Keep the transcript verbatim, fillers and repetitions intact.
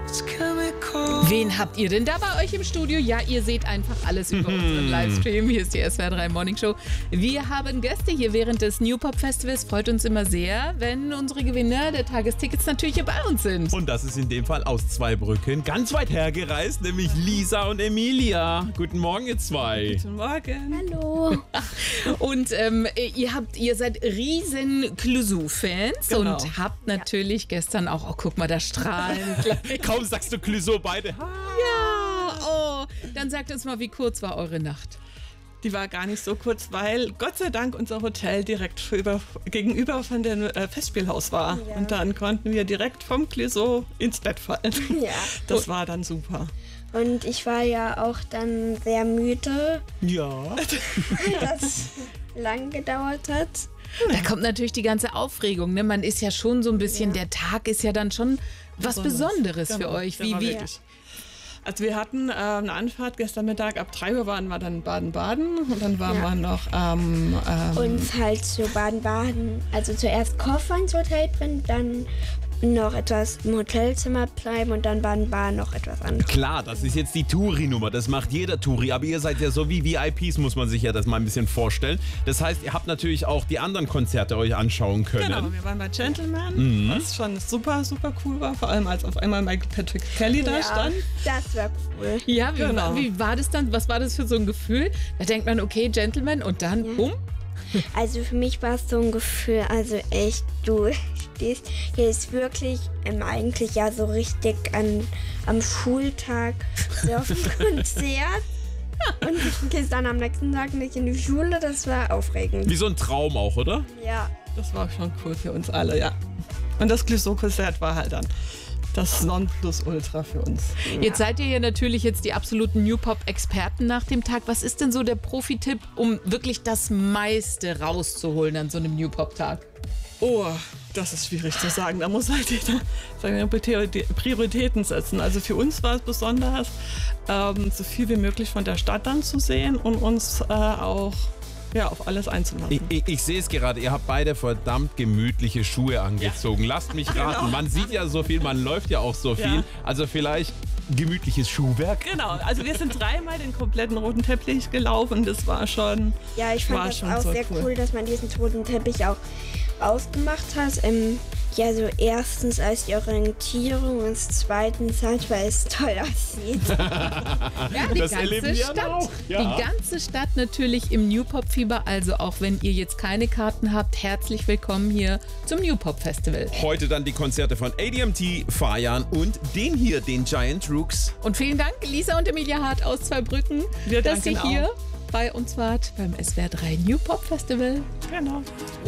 Wen habt ihr denn da bei euch im Studio? Ja, ihr seht einfach alles über unseren Livestream. Hier ist die S W R drei Morning Show. Wir haben Gäste hier während des New Pop Festivals. Freut uns immer sehr, wenn unsere Gewinner der Tagestickets natürlich hier bei uns sind. Und das ist in dem Fall aus Zweibrücken ganz weit hergereist, nämlich Lisa und Emilia. Guten Morgen, ihr zwei. Guten Morgen. Hallo. Und ähm, ihr habt, ihr seid riesen Clouseau-Fans Genau. und habt natürlich gestern auch, oh guck mal, da strahlen gleich. Kaum sagst du Clouseau, beide. Ja, oh, dann sagt uns mal, wie kurz war eure Nacht? Die war gar nicht so kurz, weil Gott sei Dank unser Hotel direkt über, gegenüber von dem äh, Festspielhaus war. Ja. Und dann konnten wir direkt vom Clouseau ins Bett fallen. Ja. Das war dann super. Und ich war ja auch dann sehr müde, Ja. das lang gedauert hat. Da kommt natürlich die ganze Aufregung. Ne? Man ist ja schon so ein bisschen, Ja. der Tag ist ja dann schon was Besonders. Besonderes für Genau, euch. der Wie, war wie, wirklich. Also wir hatten äh, eine Anfahrt gestern Mittag, ab drei Uhr waren wir dann in Baden-Baden und dann waren Ja. wir noch ähm, ähm, Und halt zu Baden-Baden, also zuerst Koffer ins Hotel bringen, dann noch etwas im Hotelzimmer bleiben und dann Baden-Baden noch etwas anderes. Klar, das ist jetzt die Touri-Nummer, das macht jeder Touri, aber ihr seid ja so wie V I Ps, muss man sich ja das mal ein bisschen vorstellen. Das heißt, ihr habt natürlich auch die anderen Konzerte euch anschauen können. Genau, wir waren bei Gentleman, was schon super, super cool war, vor allem als auf einmal Michael Patrick Kelly da Ja, stand. das war cool. ja, wie, Genau. war, wie war das dann? Was war das für so ein Gefühl? Da denkt man, okay, Gentleman und dann, Ja. bumm. Also für mich war es so ein Gefühl, also echt, du stehst, hier ist wirklich ähm, eigentlich ja so richtig an, am Schultag so auf dem Konzert. Und du gehst dann am nächsten Tag nicht in die Schule, das war aufregend. Wie so ein Traum auch, oder? Ja. Das war schon cool für uns alle, ja. Und das Clouseau-Konzert war halt dann das Nonplusultra für uns. Jetzt seid ihr ja natürlich jetzt die absoluten New Pop-Experten nach dem Tag. Was ist denn so der Profi-Tipp, um wirklich das meiste rauszuholen an so einem New Pop-Tag? Oh, das ist schwierig zu sagen. Da muss halt jeder seine Prioritäten setzen. Also für uns war es besonders, ähm, so viel wie möglich von der Stadt dann zu sehen und uns äh, auch ja, auf alles einzulassen. Ich, ich, ich sehe es gerade, ihr habt beide verdammt gemütliche Schuhe angezogen. Lasst mich raten, man sieht ja so viel, man läuft ja auch so viel. Ja. Also vielleicht gemütliches Schuhwerk. Genau, also wir sind dreimal den kompletten roten Teppich gelaufen. Das war schon. Ja, ich fand War das schon auch so sehr cool. cool, dass man diesen toten Teppich auch ausgemacht hat. Ähm, ja, so erstens als die Orientierung und zweitens halt, weil es toll aussieht. Ja, die Das ganze erleben wir Stadt. auch, ja. Die ganze Stadt natürlich im New Pop Fieber. Also auch wenn ihr jetzt keine Karten habt, herzlich willkommen hier zum New Pop Festival. Heute dann die Konzerte von A D M T, Fajan und den hier, den Giant Rooks. Und vielen Dank, Lisa und Emilia Hart aus Zweibrücken, Wir dass ihr danken hier auch. bei uns wart beim S W R drei New Pop Festival. Genau.